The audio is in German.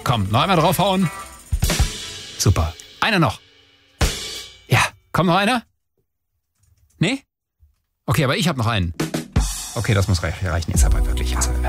Komm, noch einmal draufhauen. Super. Einer noch. Ja, kommt noch einer? Nee? Okay, aber ich habe noch einen. Okay, das muss reichen jetzt aber wirklich. Also,